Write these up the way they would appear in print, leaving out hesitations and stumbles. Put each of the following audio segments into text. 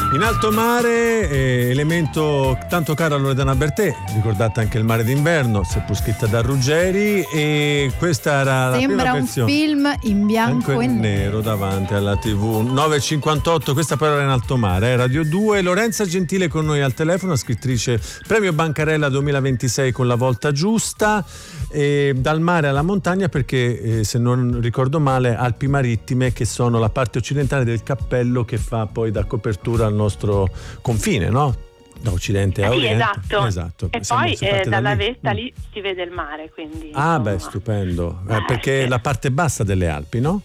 In alto mare, elemento tanto caro a Loredana Bertè, ricordate anche Il mare d'inverno, seppur scritta da Ruggeri, e questa era la prima versione. Sembra un film in bianco e nero davanti alla TV. 9.58, questa però era In alto mare, Radio 2. Lorenza Gentile con noi al telefono, scrittrice Premio Bancarella 2026 con La volta giusta, dal mare alla montagna, perché se non ricordo male Alpi Marittime, che sono la parte occidentale del cappello che fa poi da copertura al nostro confine, no? Da occidente a oriente. Esatto. E poi dalla vetta lì si vede il mare, quindi stupendo, perché è la parte bassa delle Alpi, no?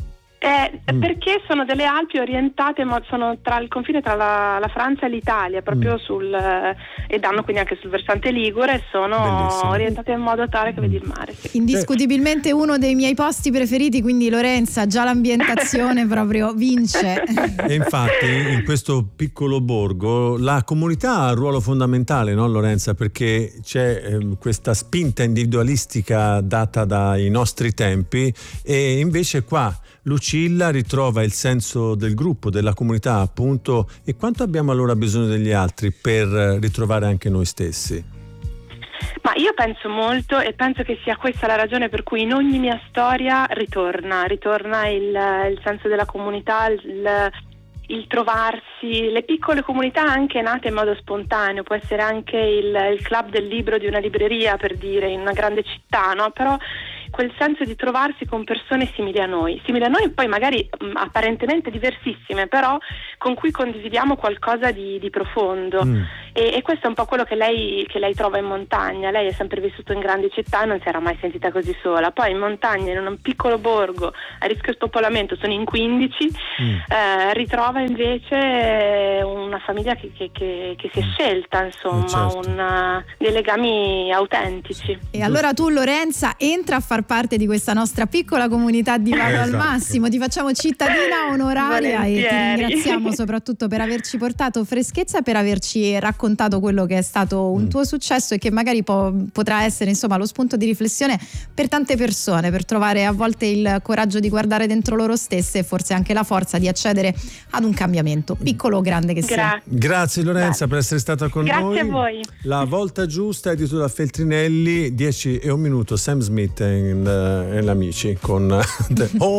Perché sono delle Alpi orientate, ma sono tra il confine tra la Francia e l'Italia, proprio e danno quindi anche sul versante ligure, sono bellissimo. Orientate in modo tale che vedi il mare. Sì. Indiscutibilmente uno dei miei posti preferiti, quindi Lorenza, già l'ambientazione proprio vince. E infatti in questo piccolo borgo la comunità ha un ruolo fondamentale, no Lorenza? Perché c'è questa spinta individualistica data dai nostri tempi, e invece qua Lucilla ritrova il senso del gruppo, della comunità, appunto. E quanto abbiamo allora bisogno degli altri per ritrovare anche noi stessi? Ma io penso molto, e penso che sia questa la ragione per cui in ogni mia storia ritorna il senso della comunità, il trovarsi, le piccole comunità anche nate in modo spontaneo. Può essere anche il club del libro di una libreria, per dire, in una grande città, no? Però quel senso di trovarsi con persone simili a noi, poi magari apparentemente diversissime, però con cui condividiamo qualcosa di profondo. E questo è un po' quello che lei trova in montagna. Lei è sempre vissuto in grandi città e non si era mai sentita così sola. Poi in montagna, in un piccolo borgo a rischio spopolamento, sono in 15, ritrova invece una famiglia che si è scelta, insomma, certo. Dei legami autentici. E allora tu, Lorenza, entra a far parte di questa nostra piccola comunità di Vado al Massimo, ti facciamo cittadina onoraria. Volentieri. E ti ringraziamo soprattutto per averci portato freschezza, per averci raccontato quello che è stato un tuo successo e che magari potrà essere, insomma, lo spunto di riflessione per tante persone, per trovare a volte il coraggio di guardare dentro loro stesse e forse anche la forza di accedere ad un cambiamento, piccolo o grande che sia. Grazie Lorenza per essere stata con noi. Grazie a voi. La volta giusta, edito da Feltrinelli, 10 e un minuto, Sam Smith e l'Amici con